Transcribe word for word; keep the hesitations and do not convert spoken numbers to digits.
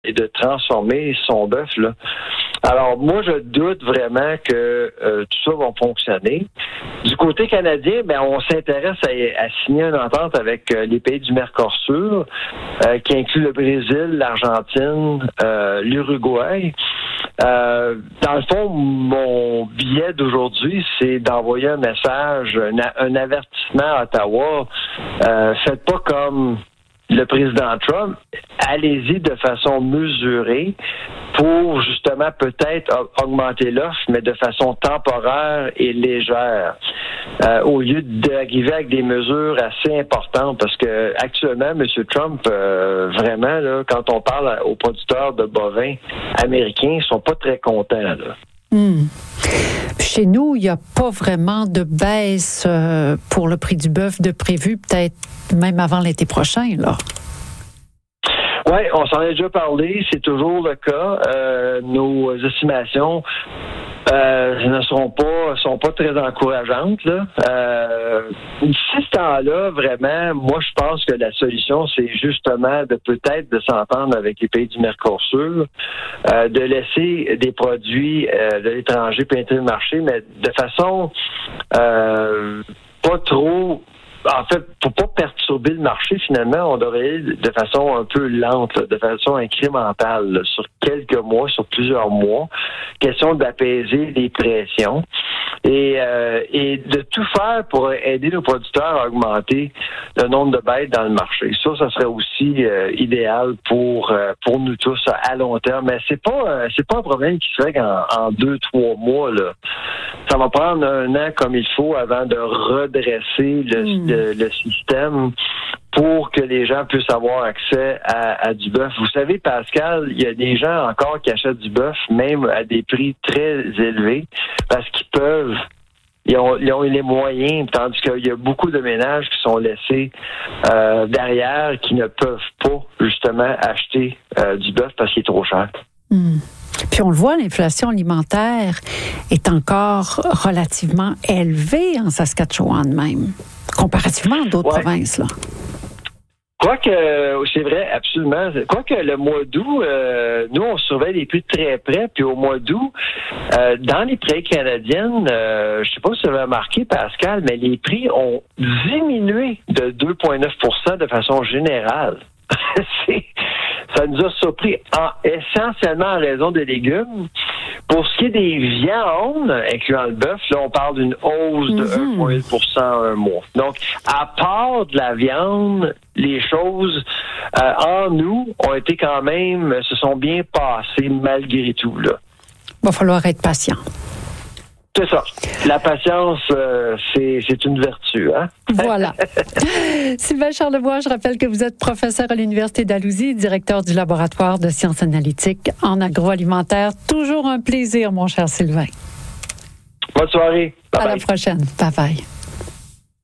et de transformer son bœuf, là. Alors, moi, je doute vraiment que euh, tout ça va fonctionner. Du côté canadien, ben, on s'intéresse à, à signer une entente avec euh, les pays du Mercosur, euh, qui inclut le Brésil, l'Argentine, euh, l'Uruguay. Euh, dans le fond, mon billet d'aujourd'hui, c'est d'envoyer un message, un, un avertissement à Ottawa. Euh, faites pas comme le président Trump, allez-y de façon mesurée pour justement peut-être augmenter l'offre, mais de façon temporaire et légère, euh, au lieu d'arriver avec des mesures assez importantes, parce que actuellement, M. Trump, euh, vraiment, là, quand on parle aux producteurs de bovins américains, ils sont pas très contents, là. Mmh. Chez nous, il n'y a pas vraiment de baisse euh, pour le prix du bœuf de prévu, peut-être même avant l'été prochain, là. Oui, on s'en a déjà parlé, c'est toujours le cas. Euh, nos estimations euh, ne seront pas sont pas très encourageantes, là. Euh, d'ici ce temps-là, vraiment, moi je pense que la solution, c'est justement de peut-être de s'entendre avec les pays du Mercosur, euh, de laisser des produits euh, de l'étranger pénétrer le marché, mais de façon euh, pas trop. En fait, pour pas perturber le marché, finalement, on devrait aller de façon un peu lente, là, de façon incrémentale, là, sur quelques mois, sur plusieurs mois. Question d'apaiser les pressions et, euh, et de tout faire pour aider nos producteurs à augmenter le nombre de bêtes dans le marché. Ça, ça serait aussi euh, idéal pour euh, pour nous tous à long terme. Mais c'est pas euh, c'est pas un problème qui se règle en, en deux, trois mois, là. Ça va prendre un an comme il faut avant de redresser le, mmh. le, le système pour que les gens puissent avoir accès à, à du bœuf. Vous savez, Pascal, il y a des gens encore qui achètent du bœuf, même à des prix très élevés, parce qu'ils peuvent, ils ont, ils ont les moyens, tandis qu'il y a beaucoup de ménages qui sont laissés euh, derrière, qui ne peuvent pas, justement, acheter euh, du bœuf parce qu'il est trop cher. Mmh. Puis on le voit, l'inflation alimentaire est encore relativement élevée en Saskatchewan même, comparativement à d'autres ouais. provinces, là. Quoique, c'est vrai, absolument. Quoique le mois d'août, euh, nous, on surveille les prix de très près, puis au mois d'août, euh, dans les prairies canadiennes, euh, je sais pas si vous avez remarqué, Pascal, mais les prix ont diminué de deux virgule neuf pour cent de façon générale. c'est, ça nous a surpris en, essentiellement en raison des légumes. Pour ce qui est des viandes, incluant le bœuf, là, on parle d'une hausse de mm-hmm. un virgule huit pour cent en un mois. Donc, à part de la viande, les choses euh, en nous ont été quand même, se sont bien passées malgré tout, là. Il va falloir être patient. C'est ça. La patience, euh, c'est, c'est une vertu, hein? Voilà. Sylvain Charlebois, je rappelle que vous êtes professeur à l'Université d'Alousie, directeur du laboratoire de sciences analytiques en agroalimentaire. Toujours un plaisir, mon cher Sylvain. Bonne soirée. Bye à bye. la prochaine. Bye bye.